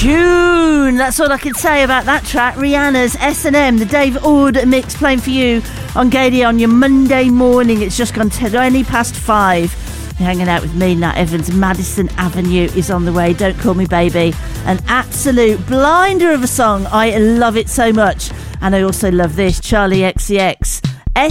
tune. That's all I can say about that track. Rihanna's S&M, the Dave Ord mix, playing for you on Gaiety on your Monday morning. It's just gone 20 past 5. You're hanging out with me, Nat Evans. Madison Avenue is on the way. Don't Call Me Baby. An absolute blinder of a song. I love it so much. And I also love this, Charlie XCX.